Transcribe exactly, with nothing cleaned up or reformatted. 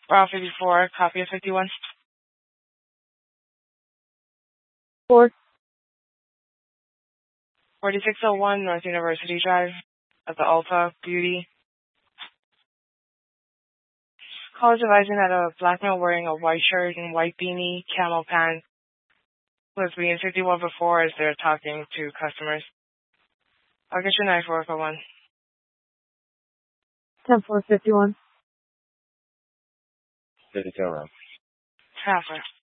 Route fifty-four, copy of fifty-one. Four. forty-six oh one North University Drive at the Alta Beauty. Call is advising that a black man wearing a white shirt and white beanie, camel pants, was being fifty-one before as they're talking to customers. I'll get your knife work for one. ten four fifty-one. fifty-two around. Traffic.